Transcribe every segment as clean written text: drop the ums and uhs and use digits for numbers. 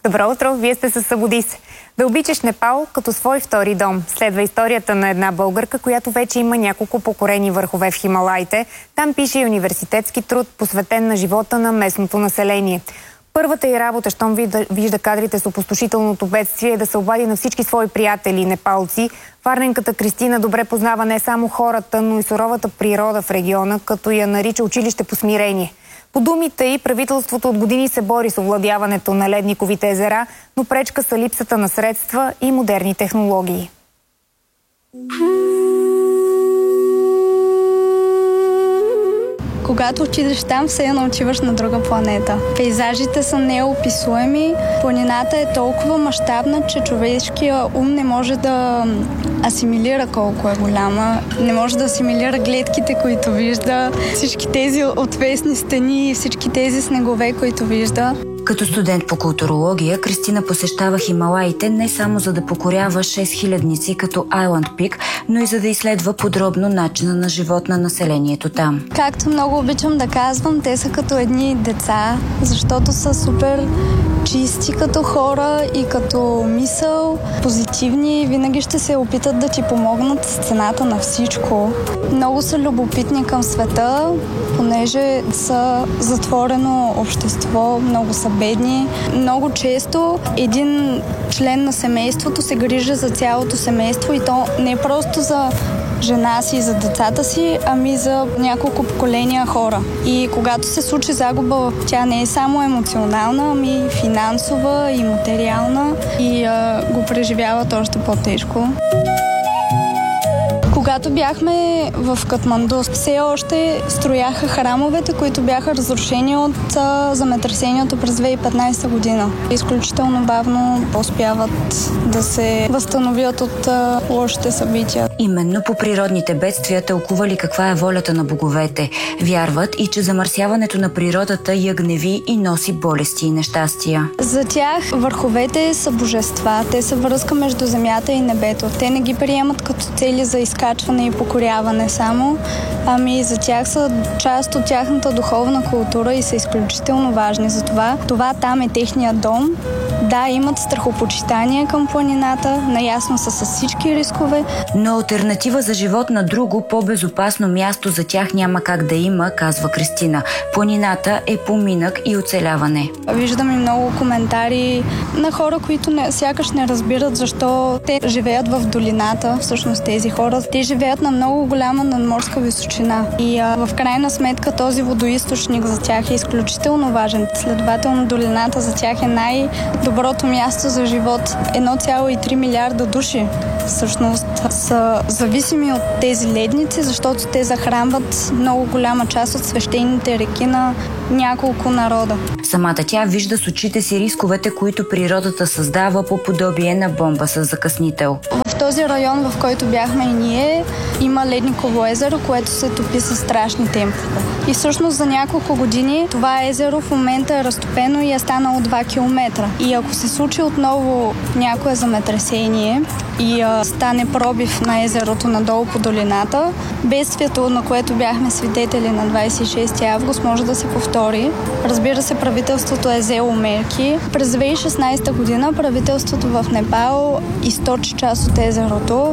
Добро утро, вие сте със Събудис. Да обичаш Непал като свой втори дом. Следва историята на една българка, която вече има няколко покорени върхове в Хималаите. Там пише и университетски труд, посветен на живота на местното население. Първата й работа, щом вижда кадрите с опустошителното бедствие, е да се обади на всички свои приятели непалци. Варненката Кристина добре познава не само хората, но и суровата природа в региона, като я нарича училище по смирение. По думите й, правителството от години се бори с овладяването на ледниковите езера, но пречка са липсата на средства и модерни технологии. Когато отидеш там, все едно отиваш на друга планета. Пейзажите са неописуеми. Планината е толкова мащабна, че човешкия ум не може да асимилира колко е голяма. Не може да асимилира гледките, които вижда, всички тези отвесни стени, всички тези снегове, които вижда. Като студент по културология, Кристина посещава Хималаите не само за да покорява 6000-ници като Island Peak, но и за да изследва подробно начина на живот на населението там. Както много обичам да казвам, те са като едни деца, защото са супер чисти като хора и като мисъл, позитивни, винаги ще се опитат да ти помогнат с цената на всичко. Много са любопитни към света, понеже са затворено общество, много са бедни. Много често един член на семейството се грижи за цялото семейство и то не просто за жена си и за децата си, ами за няколко поколения хора. И когато се случи загуба, тя не е само емоционална, ами финансова и материална и го преживяват още по-тежко. Когато бяхме в Катманду, все още строяха храмовете, които бяха разрушени от земетресението през 2015 година. Изключително бавно успяват да се възстановят от лошите събития. Именно по природните бедствия тълкували каква е волята на боговете. Вярват и че замърсяването на природата я гневи и носи болести и нещастия. За тях върховете са божества. Те са връзка между земята и небето. Те не ги приемат като цели за изкачване и покоряване само, ами за тях са част от тяхната духовна култура и са изключително важни. Затова това там е техният дом. Да, имат страхопочитание към планината, наясно са с всички рискове. Но алтернатива за живот на друго, по-безопасно място за тях няма как да има, казва Кристина. Планината е поминък и оцеляване. Виждам и много коментари на хора, които сякаш не разбират защо те живеят в долината. Всъщност тези хора, те живеят на много голяма надморска височина. И в крайна сметка този водоизточник за тях е изключително важен. Следователно долината за тях е най-доброто място за живот. 1,3 милиарда души всъщност са зависими от тези ледници, защото те захранват много голяма част от свещените реки на няколко народа. Самата тя вижда с очите си рисковете, които природата създава по подобие на бомба с закъснител. В този район, в който бяхме и ние, има ледниково езеро, което се топи със страшни темпове. И всъщност за няколко години това езеро в момента е разтопено и е станало 2 километра. И ако се случи отново някое земетресение и стане пробив на езерото надолу по долината, бедствието, на което бяхме свидетели на 26 август, може да се повтори. Разбира се, правителството е взело мерки. През 2016 година правителството в Непал източи част от езерото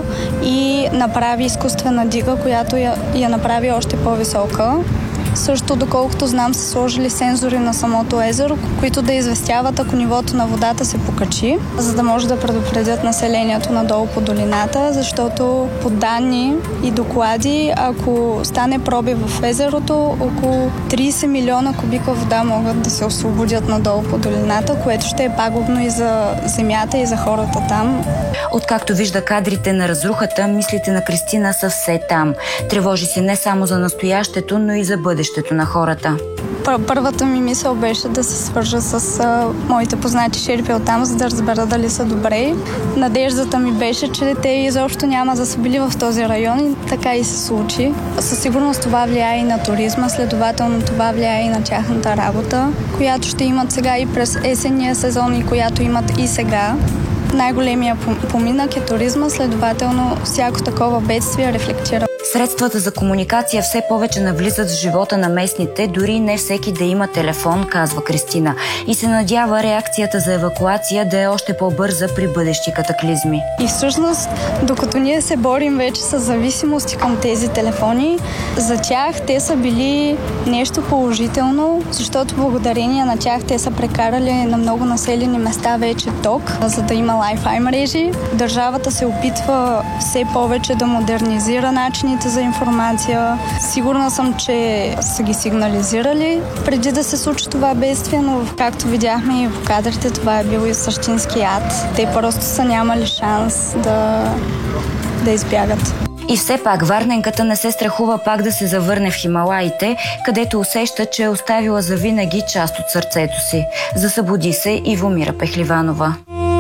и направи изкуствена дига, която я направи още по-висока. Също, доколкото знам, са сложили сензори на самото езеро, които да известяват, ако нивото на водата се покачи, за да може да предупредят населението надолу по долината, защото по данни и доклади, ако стане пробив в езерото, около 30 милиона кубика вода могат да се освободят надолу по долината, което ще е пагубно и за земята, и за хората там. Откакто вижда кадрите на разрухата, мислите на Кристина са все там. Тревожи се не само за настоящето, но и за бъдещето на хората. Първата ми мисъл беше да се свържа с моите познати шерпи оттам, за да разбера дали са добре. Надеждата ми беше, че те изобщо няма да са били в този район и така и се случи. Със сигурност това влияе и на туризма, следователно това влияе и на тяхната работа, която ще имат сега и през есенния сезон и която имат и сега. Най-големия поминък е туризма, следователно всяко такова бедствие рефлектира. Средствата за комуникация все повече навлизат в живота на местните, дори не всеки да има телефон, казва Кристина. И се надява реакцията за евакуация да е още по-бърза при бъдещи катаклизми. И всъщност, докато ние се борим вече с зависимости към тези телефони, за тях те са били нещо положително, защото благодарение на тях те са прекарали на много населени места вече ток, за да има Wi-Fi мрежи. Държавата се опитва все повече да модернизира начините за информация. Сигурна съм, че са ги сигнализирали преди да се случи това бедствие, но както видяхме и в кадрите, това е бил и същински ад. Те просто са нямали шанс да избягат. И все пак варненката не се страхува пак да се завърне в Хималаите, където усеща, че е оставила завинаги част от сърцето си. Засъбуди се Ивомира Пехливанова.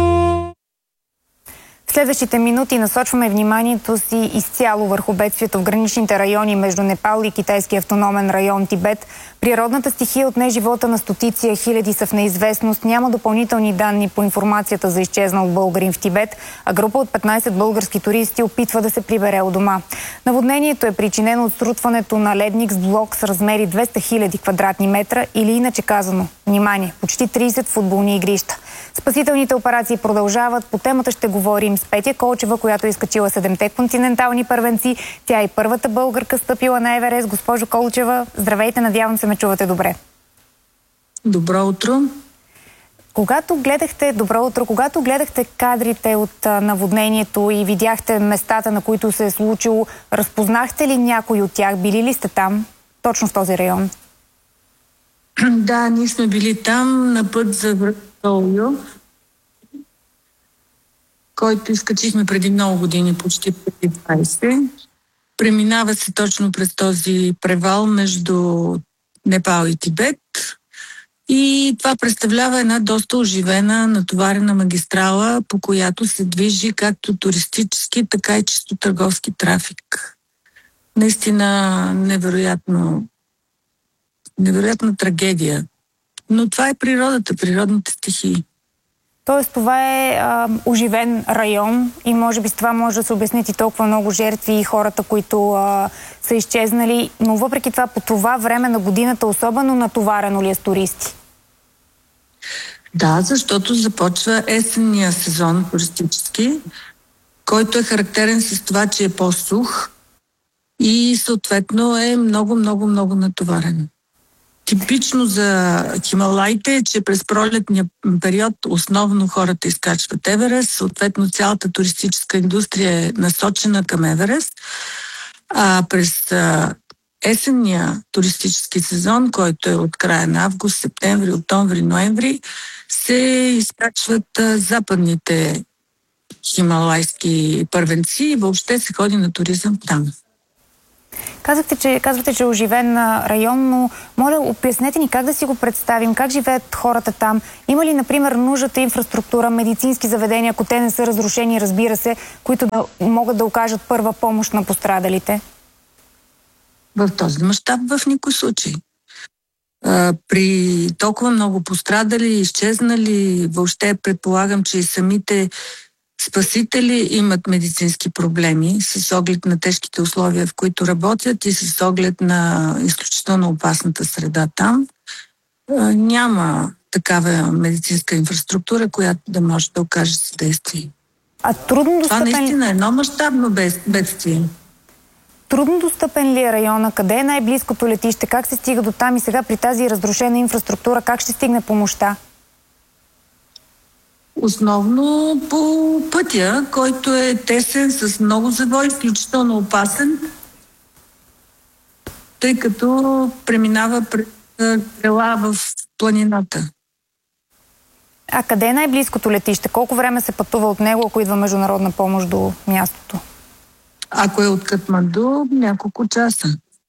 В следващите минути насочваме вниманието си изцяло върху бедствието в граничните райони между Непал и китайски автономен район Тибет. Природната стихия отне живота на стотици, хиляди са в неизвестност. Няма допълнителни данни по информацията за изчезнал българин в Тибет, а група от 15 български туристи опитва да се прибере у дома. Наводнението е причинено от срутването на ледник с блок с размери 200 000 квадратни метра или иначе казано, внимание, почти 30 футболни игрища. Спасителните операции продължават. По темата ще говорим с Петя Колчева, която е изкачила 7-те континентални първенци. Тя е първата българка стъпила на Еверест. Госпожо Колчева, здравейте, надявам се ме чувате добре. Добро утро. Когато гледахте кадрите от наводнението и видяхте местата, на които се е случило, разпознахте ли някой от тях? Били ли сте там, точно в този район? Да, ние сме били там на път за Врътолио, който изкачихме преди много години, почти преди 20. Преминава се точно през този превал между Непал и Тибет. И това представлява една доста оживена, натоварена магистрала, по която се движи както туристически, така и чисто търговски трафик. Наистина невероятна трагедия. Но това е природата, природните стихии. Тоест това е оживен район и може би с това може да се обяснят и толкова много жертви и хората, които са изчезнали. Но въпреки това по това време на годината особено натоварено ли е с туристи? Да, защото започва есенния сезон туристически, който е характерен с това, че е по-сух и съответно е много натоварен. Типично за Хималаите е, че през пролетния период основно хората изкачват Еверест, съответно цялата туристическа индустрия е насочена към Еверест, а през есенния туристически сезон, който е от края на август, септември, октомври, ноември, се изкачват западните хималайски първенци и въобще се ходи на туризъм там. Казвате, че е оживен район, но моля, обяснете ни как да си го представим, как живеят хората там. Има ли, например, нужната инфраструктура, медицински заведения, ако те не са разрушени, разбира се, които да могат да окажат първа помощ на пострадалите? В този мащаб в никой случай. При толкова много пострадали, изчезнали, въобще предполагам, че и самите спасители имат медицински проблеми с оглед на тежките условия, в които работят и с оглед на изключително опасната среда там. Няма такава медицинска инфраструктура, която да може да окаже съдействие. Това наистина е едно мащабно бедствие. Трудно достъпен ли е района? Къде е най-близкото летище? Как се стига до там и сега при тази разрушена инфраструктура? Как ще стигне помощта? Основно по пътя, който е тесен с много завой, изключително опасен, тъй като преминава през села в планината. А къде е най-близкото летище? Колко време се пътува от него, ако идва международна помощ до мястото? Ако е от Катманду, няколко часа.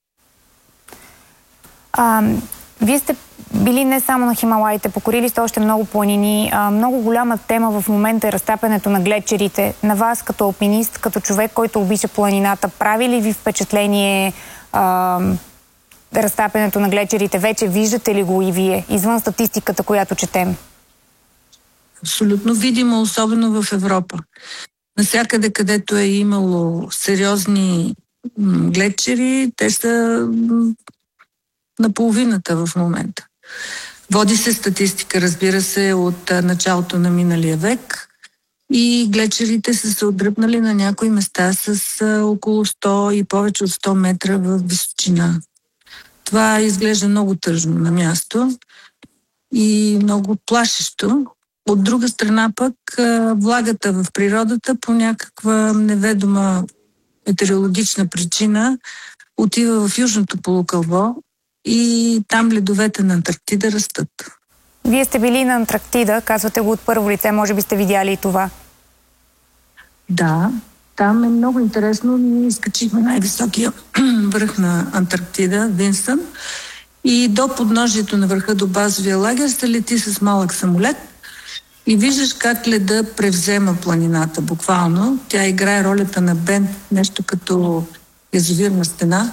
Вие сте били не само на Хималаите, покорили сте още много планини. Много голяма тема в момента е разтапянето на глечерите. На вас като алпинист, като човек, който обича планината, прави ли ви впечатление разтапянето на глечерите? Вече виждате ли го и вие, извън статистиката, която четем? Абсолютно видимо, особено в Европа. Насякъде, където е имало сериозни глечери, те са на половината в момента. Води се статистика, разбира се, от началото на миналия век и глечерите са се отдръпнали на някои места с около 100 и повече от 100 метра в височина. Това изглежда много тъжно на място и много плашещо. От друга страна пък влагата в природата по някаква неведома метеорологична причина отива в южното полукълбо и там ледовете на Антарктида растат. Вие сте били на Антарктида, казвате го от първо лице, може би сте видяли и това. Да, там е много интересно. Ние изкачихме най-високия връх на Антарктида, Винстън, и до подножието на върха до базовия лагер се лети с малък самолет и виждаш как леда превзема планината, буквално. Тя играе ролята на бент, нещо като язовирна стена.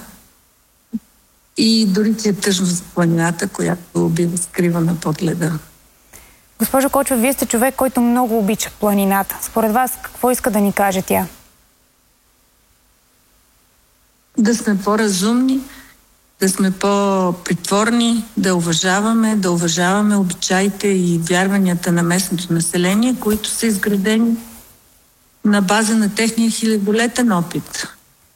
И дори ти е тъжно за планината, която бива скривана под леда. Госпожо Кочева, вие сте човек, който много обича планината. Според вас, какво иска да ни каже тя? Да сме по-разумни, да сме по-притворни, да уважаваме обичаите и вярванията на местното население, които са изградени на база на техния хилядолетен опит.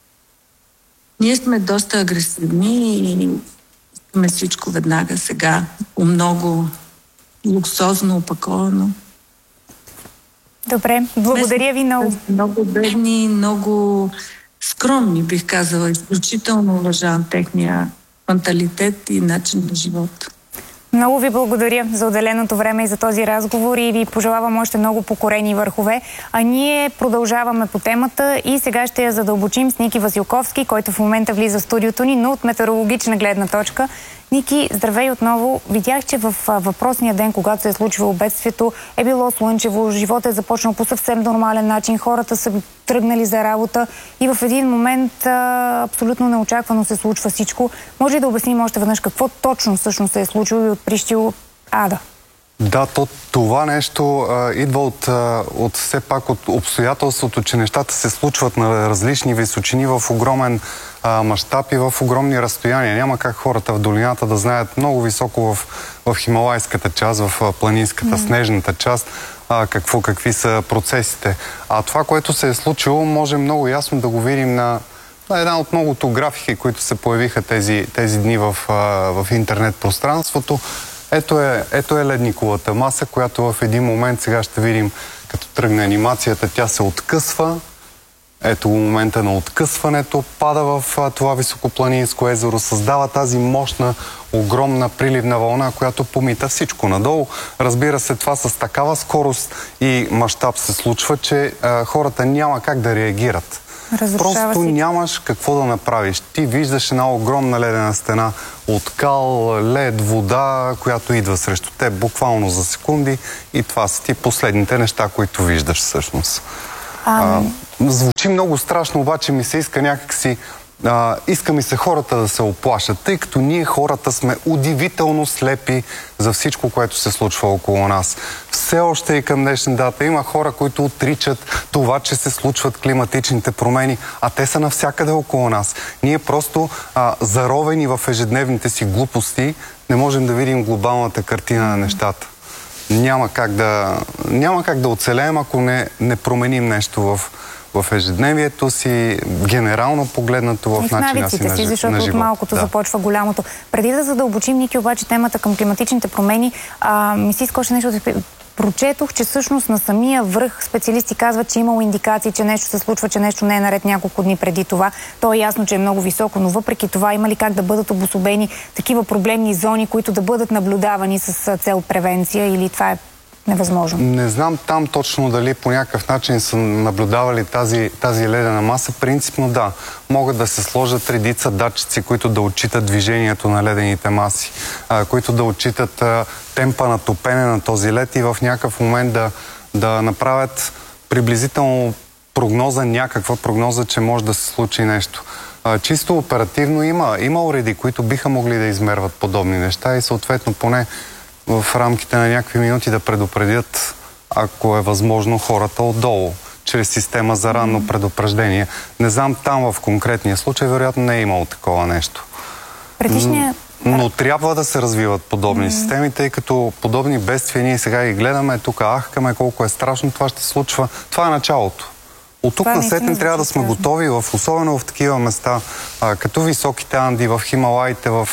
Ние сме доста агресивни и искаме всичко веднага сега, много луксозно опаковано. Добре, благодаря ви много. Много бедни, много скромни, бих казала. Изключително уважавам техния менталитет и начин на живот. Много ви благодаря за отделеното време и за този разговор и ви пожелавам още много покорени върхове. А ние продължаваме по темата и сега ще я задълбочим с Ники Василковски, който в момента влиза в студиото ни, но от метеорологична гледна точка. Ники, здравей отново. Видях, че в въпросния ден, когато се е случило бедствието, е било слънчево, животът е започнал по съвсем нормален начин, хората са тръгнали за работа и в един момент абсолютно неочаквано се случва всичко. Може ли да обясним още веднъж какво точно всъщност се е случило и отприщило ада? Да, това нещо идва от все пак от обстоятелството, че нещата се случват на различни височини в огромен мащаб и в огромни разстояния. Няма как хората в долината да знаят много високо в хималайската част, в планинската, снежната част, какви са процесите. А това, което се е случило, може много ясно да го видим на една от многото графики, които се появиха тези дни в интернет пространството. Ето е ледниковата маса, която в един момент, сега ще видим, като тръгне анимацията, тя се откъсва. Ето момента на откъсването, пада в това високопланинско езеро, създава тази мощна, огромна приливна вълна, която помита всичко надолу. Разбира се, това с такава скорост и мащаб се случва, че хората няма как да реагират. Просто нямаш какво да направиш. Ти виждаш една огромна ледена стена от кал, лед, вода, която идва срещу теб буквално за секунди и това са ти последните неща, които виждаш всъщност. Звучи много страшно, обаче ми се иска някакси... иска ми се хората да се оплашат, тъй като ние хората сме удивително слепи за всичко, което се случва около нас. Все още и към днешна дата има хора, които отричат това, че се случват климатичните промени, а те са навсякъде около нас. Ние просто заровени в ежедневните си глупости не можем да видим глобалната картина на нещата. Няма как да оцелеем, ако не променим нещо в ежедневието си, генерално погледнато в начина си на живот. Защото от малкото започва голямото. Преди да задълбочим, Ники, обаче темата към климатичните промени, ми се иска още нещо да прочетох, че всъщност на самия връх специалисти казват, че имало индикации, че нещо се случва, че нещо не е наред няколко дни преди това. То е ясно, че е много високо, но въпреки това има ли как да бъдат обособени такива проблемни зони, които да бъдат наблюдавани с цел превенция, или това е невъзможно? Не знам там точно дали по някакъв начин са наблюдавали тази ледена маса. Принципно да. Могат да се сложат редица датчици, които да отчитат движението на ледените маси, които да отчитат темпа на топене на този лед и в някакъв момент да направят приблизително някаква прогноза, че може да се случи нещо. Чисто оперативно има уреди, които биха могли да измерват подобни неща и съответно поне в рамките на някакви минути да предупредят, ако е възможно, хората отдолу. чрез система за ранно предупреждение. Не знам там в конкретния случай, вероятно не е имало такова нещо. Но трябва да се развиват подобни системи, тъй като подобни бедствия ние сега ги гледаме, тук ахкаме колко е страшно, това ще се случва. Това е началото. От тук насетне трябва да сме готови, особено в такива места, като високите Анди, в Хималаите, в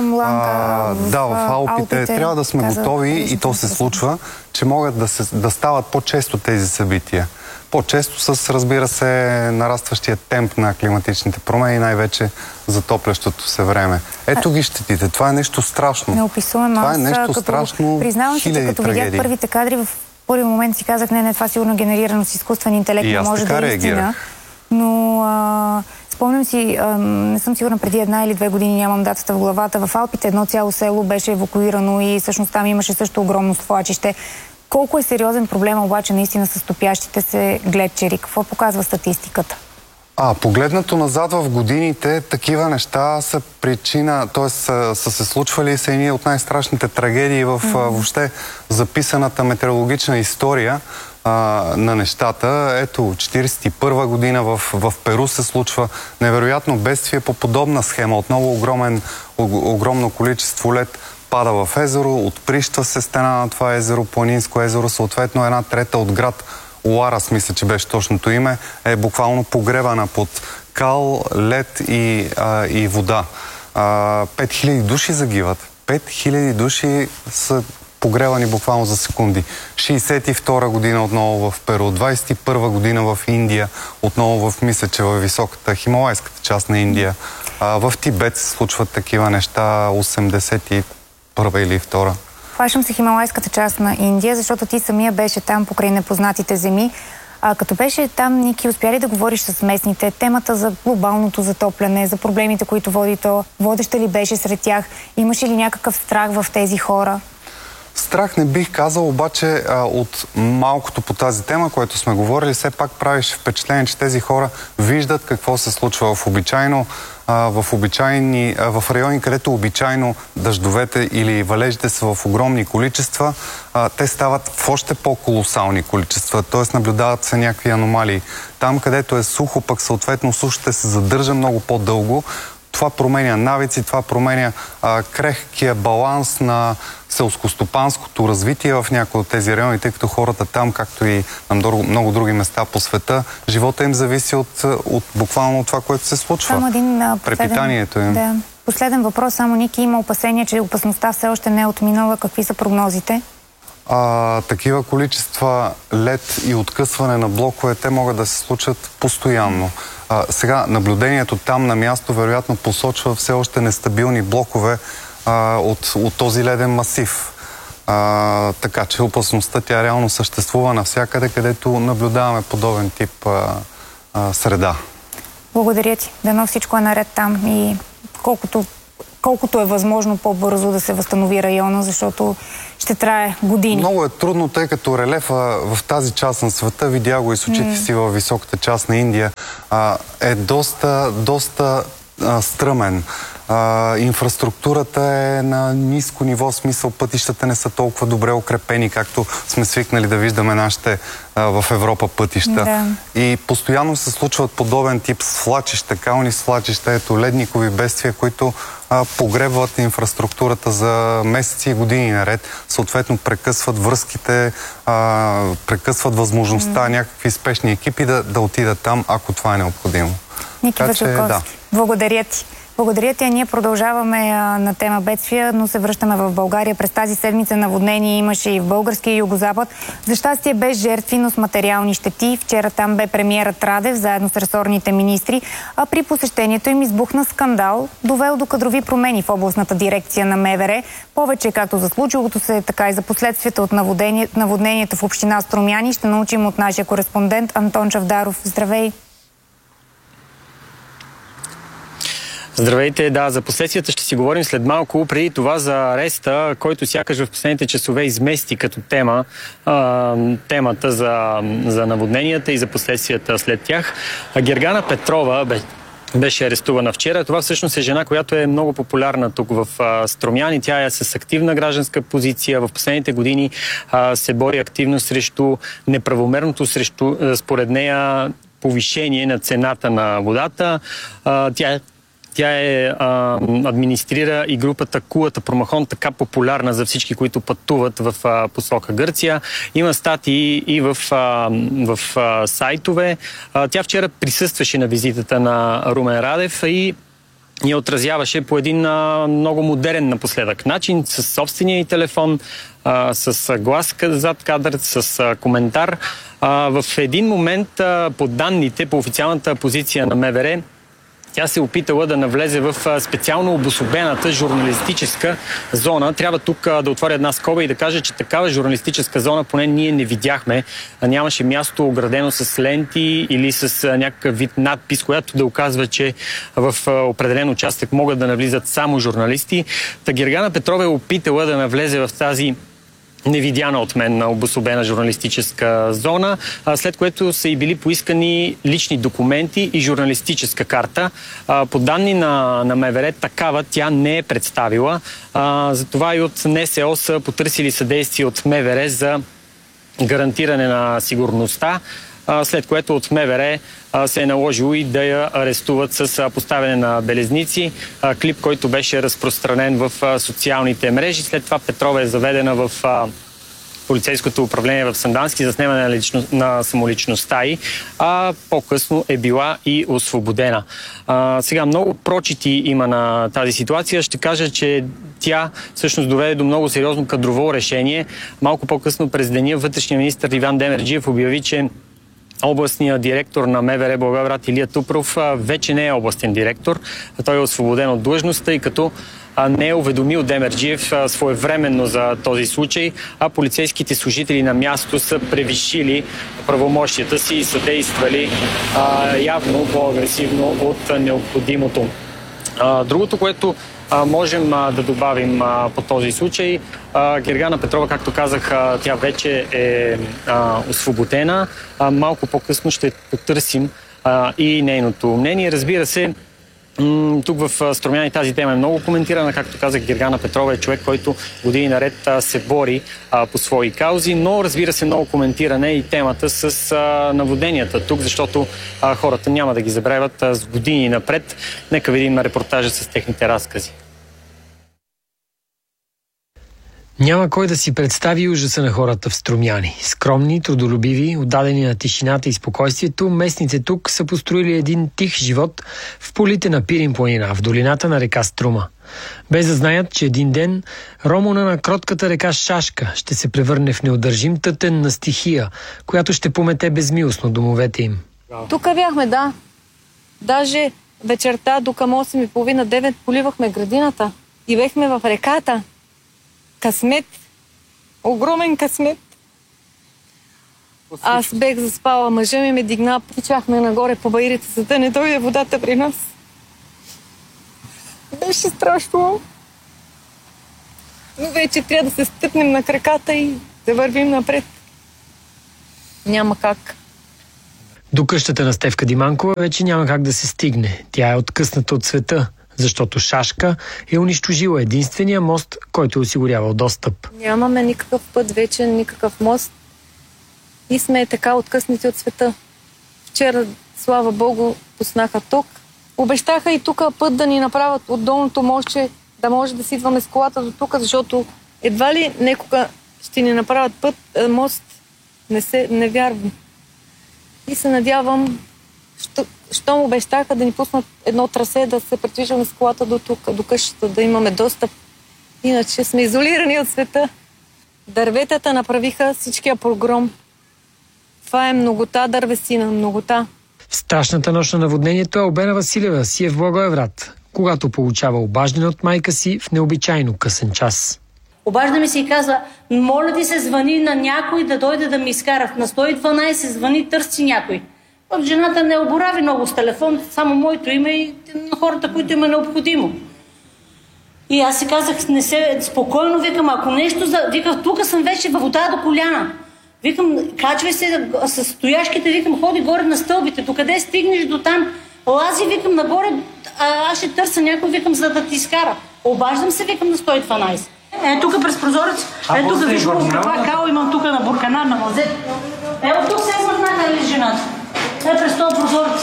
Алпите. Трябва да сме готови, и то се случва, че могат да стават по-често тези събития. По-често с, разбира се, нарастващия темп на климатичните промени, най-вече затоплящото се време. Ето ги щетите. Това е нещо страшно. Неописуемо. Това е нещо страшно. Признавам се, че като видях първите кадри, в първи момент си казах, не, това сигурно генерирано с изкуствен интелект, не може да е истина. Но спомням си, не съм сигурна, преди 1 или 2 години, нямам датата в главата, в Алпите едно цяло село беше евакуирано и всъщност там имаше също огромно свлачище. Колко е сериозен проблем обаче наистина с топящите се глечери? Какво показва статистиката? Погледнато назад в годините, такива неща са причина, т.е. са се случвали са едни от най-страшните трагедии в въобще записаната метеорологична история на нещата. Ето, 1941 година в Перу се случва невероятно бедствие по подобна схема. Отново огромно количество лед пада в езеро, отприщва се стена на това езеро, планинско езеро, съответно 1/3 от град Уарас, мисля, че беше точното име, е буквално погребана под кал, лед и вода. 5000 души загиват. 5000 души са погребани буквално за секунди. 62 година отново в Перу, 21 година в Индия, отново мисля, че във високата хималайската част на Индия. В Тибет се случват такива неща, 81 или 2. Хващам се хималайската част на Индия, защото ти самия беше там покрай непознатите земи. Като беше там, Ники, успя ли да говориш с местните? Темата за глобалното затопляне, за проблемите, които води то, водеща ли беше сред тях? Имаше ли някакъв страх в тези хора? Страх не бих казал, обаче от малкото по тази тема, което сме говорили, все пак правиш впечатление, че тези хора виждат какво се случва в райони, където обичайно дъждовете или валежите са в огромни количества, те стават в още по-колосални количества, т.е. наблюдават се някакви аномалии. Там, където е сухо, пък съответно сушата се задържа много по-дълго. Това променя навици, това променя крехкия баланс на селскостопанското развитие в някои от тези райони, тъй като хората там, както и на много други места по света, живота им зависи от буквално това, което се случва. Препитанието им. Да. Последен въпрос, само Ники, има опасение, че опасността все още не е отминала. Какви са прогнозите? Такива количества лед и откъсване на блокове, те могат да се случат постоянно. Сега наблюдението там на място вероятно посочва все още нестабилни блокове от този леден масив. Така че опасността тя реално съществува навсякъде, където наблюдаваме подобен тип среда. Благодаря ти. Дано всичко е наред там и колкото е възможно по-бързо да се възстанови района, защото ще трае години. Много е трудно, тъй като релефа в тази част на света, видя го и с очите си във високата част на Индия, е доста стръмен. Инфраструктурата е на ниско ниво, смисъл пътищата не са толкова добре укрепени, както сме свикнали да виждаме нашите в Европа пътища. Да. И постоянно се случват подобен тип свлачища, кални свлачища, ето ледникови бедствия, които погребват инфраструктурата за месеци и години наред. Съответно прекъсват връзките, прекъсват възможността някакви спешни екипи да отидат там, ако това е необходимо. Ники Вачовковски, благодаря ти. Благодаря ти. Ние продължаваме на тема бедствия, но се връщаме в България. През тази седмица наводнение имаше и в българския югозапад. За щастие без жертви, но с материални щети. Вчера там бе премиерът Радев, заедно с ресорните министри, а при посещението им избухна скандал, довел до кадрови промени в областната дирекция на МВР. Повече както за случилото се, така и за последствията от наводнението в община Струмяни ще научим от нашия кореспондент Антон Чавдаров. Здравей! Здравейте, да, за последствията ще си говорим след малко. Преди това за ареста, който сякаш в последните часове измести като тема темата за наводненията и за последствията след тях. Гергана Петрова, беше арестувана вчера. Това всъщност е жена, която е много популярна тук в Струмяни. Тя е с активна гражданска позиция. В последните години се бори активно срещу неправомерното, според нея, повишение на цената на водата. Тя администрира и групата Кулата Промахон, така популярна за всички, които пътуват в посока Гърция. Има статии и в сайтове. Тя вчера присъстваше на визитата на Румен Радев и я отразяваше по един много модерен напоследък начин, с собствения и телефон, с глас зад кадър, с коментар. В един момент, по данните, по официалната позиция на МВР, тя се опитала да навлезе в специално обособената журналистическа зона. Трябва тук да отворя една скоба и да кажа, че такава журналистическа зона поне ние не видяхме. Нямаше място оградено с ленти или с някакъв вид надпис, която да оказва, че в определен участък могат да навлизат само журналисти. Гергана Петрова е опитала да навлезе в тази невидяна от мен обособена журналистическа зона, след което са и били поискани лични документи и журналистическа карта. По данни на МВР, такава тя не е представила. Затова и от НСО са потърсили съдействие от МВР за гарантиране на сигурността, след което от МВР се е наложило и да я арестуват с поставяне на белезници. Клип, който беше разпространен в социалните мрежи. След това Петрова е заведена в полицейското управление в Сандански за снемане на самоличността й, а по-късно е била и освободена. Сега много прочити има на тази ситуация. Ще кажа, че тя всъщност доведе до много сериозно кадрово решение. Малко по-късно през деня вътрешният министър Иван Демерджиев обяви, че областният директор на МВР Благоевград Илия Тупров вече не е областен директор. Той е освободен от длъжността и като не е уведомил Демерджиев своевременно за този случай, а полицейските служители на място са превишили правомощията си и са действали явно по-агресивно от необходимото. Другото, което можем да добавим по този случай, Гергана Петрова, както казах, тя вече е освободена. Малко по-късно ще потърсим и нейното мнение. Разбира се, тук в Струмяни тази тема е много коментирана. Както казах, Гергана Петрова е човек, който години наред се бори по свои каузи, но разбира се, много коментирана е и темата с наводненията тук, защото хората няма да ги забравят с години напред. Нека видим репортажа с техните разкази. Няма кой да си представи ужаса на хората в Струмяни. Скромни, трудолюбиви, отдадени на тишината и спокойствието, местните тук са построили един тих живот в полите на Пирин планина, в долината на река Струма. Без да знаят, че един ден ромона на кротката река Шашка ще се превърне в неудържим тътен на стихия, която ще помете безмилостно домовете им. Тук бяхме, да. Даже вечерта до към 8:30-9 поливахме градината и бехме в реката. Късмет. Огромен късмет. Аз бех заспала, мъжа ми ме дигна, тичахме нагоре по баирите, за да не дойде водата при нас. Беше страшно. Но вече трябва да се стъпнем на краката и да вървим напред. Няма как. До къщата на Стефка Диманкова вече няма как да се стигне. Тя е откъсната от света, защото Шашка е унищожила единствения мост, който е осигурявал достъп. Нямаме никакъв път вече, никакъв мост и сме така откъснати от света. Вчера, слава Богу, пуснаха ток. Обещаха и тук път да ни направят от долното мостче, да може да си идваме с колата до тук, защото едва ли некога ще ни направят път, мост, не вярвам. И се надявам, щом обещаха да ни пуснат едно трасе, да се придвижваме с колата до тук, до къщата, да имаме достъп. Иначе сме изолирани от света. Дърветата направиха всичкия прогром. Това е многота дървесина, многота. В страшната нощ на наводнението Албена Василева си е в Благоевград, когато получава обаждане от майка си в необичайно късен час. Обажда ми се и казва: моля ти се, звъни на някой да дойде да ми изкара. На 112 звъни, търси някой. Жената не оборави много с телефон, само моето име и на хората, които им е необходимо. И аз си казах, спокойно, викам, ако нещо, викам, тук съм вече във вода до коляна. Викам, качвай се с стояшките, викам, ходи горе на стълбите, докъде стигнеш до там, Лази, викам, нагоре, аз ще търся някой, викам, за да ти изкара. Обаждам се, викам, на 112. Тук през прозорец. Тук виж каква као имам тук на буркана, на мазет. Тук се измърнаха ли жената? През този прозорец.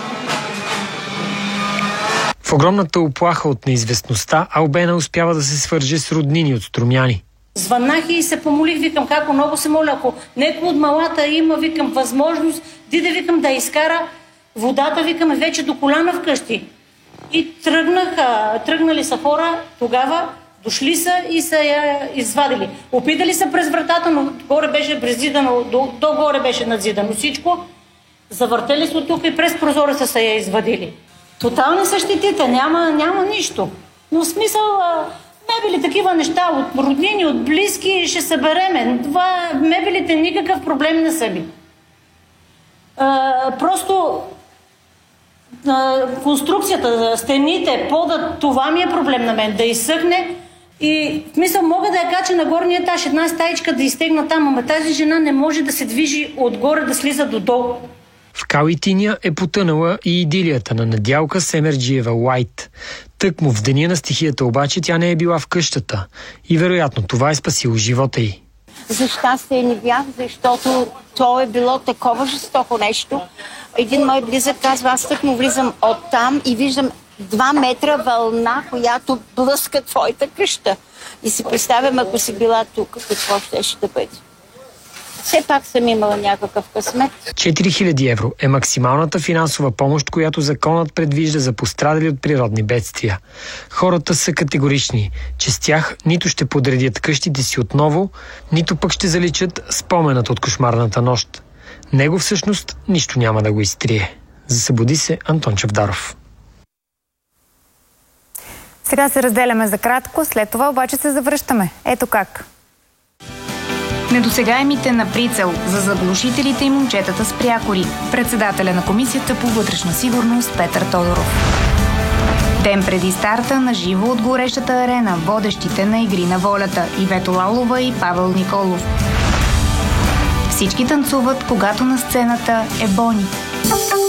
В огромната оплаха от неизвестността, Албена успява да се свърже с роднини от Струмяни. Звъннах и се помолих, викам, како много се моля, ако некой от малата има, викам, възможност, викам, да изкара водата, викам, вече до коляна вкъщи. И тръгнали са хора, тогава дошли са и са я извадили. Опитали са през вратата, но горе беше брезидано, догоре беше надзидано всичко. Завъртели са от тук и през прозореца са я извадили. Тотални са щетите, няма нищо. Но в смисъл, мебели, такива неща, от роднини, от близки ще събереме. Мебелите никакъв проблем не са би. Просто конструкцията, стените, пода, това ми е проблем на мен, да изсъхне. И в смисъл мога да я кача на горния етаж, една стаичка да изтегна там, ама тази жена не може да се движи отгоре да слиза додолу. В Калитиня е потънала и идилията на Надялка Семерджиева Уайт. Тъкмо в деня на стихията обаче тя не е била в къщата и вероятно това е спасило живота й. За щастие не бях, защото то е било такова жестоко нещо. Един мой близък казва, аз тъкмо влизам оттам и виждам 2 метра вълна, която блъска твоята къща. И си представям, ако си била тук, какво ще да бъде. Все пак съм имала някакъв късмет. 4000 евро е максималната финансова помощ, която законът предвижда за пострадали от природни бедствия. Хората са категорични, че с тях нито ще подредят къщите си отново, нито пък ще заличат споменът от кошмарната нощ. Него всъщност нищо няма да го изтрие. Засъбуди се Антон Чавдаров. Сега се разделяме за кратко, след това обаче се завръщаме. Ето как. Недосегаемите на прицел за заглушителите и момчетата с прякори. Председателя на Комисията по вътрешна сигурност Петър Тодоров. Ден преди старта на живо от горещата арена, водещите на Игри на волята Ивето Лалова и Павел Николов. Всички танцуват, когато на сцената е Бони.